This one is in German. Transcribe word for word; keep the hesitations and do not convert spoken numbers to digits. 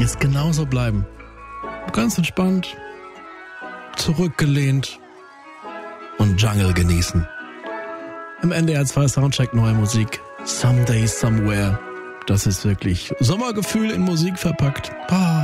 jetzt genauso bleiben. Ganz entspannt, zurückgelehnt und Jungle genießen. Im N D R zwei Soundcheck neue Musik. Someday, Somewhere. Das ist wirklich Sommergefühl in Musik verpackt. Ah.